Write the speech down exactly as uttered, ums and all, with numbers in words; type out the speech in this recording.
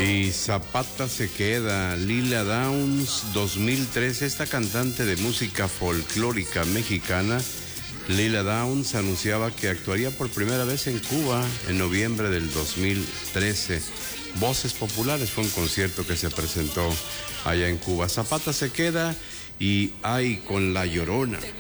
Y Zapata se queda, Lila Downs, dos mil tres. Esta cantante de música folclórica mexicana, Lila Downs, anunciaba que actuaría por primera vez en Cuba en noviembre del dos mil trece. Voces Populares fue un concierto que se presentó allá en Cuba. Zapata se queda y ay con La Llorona.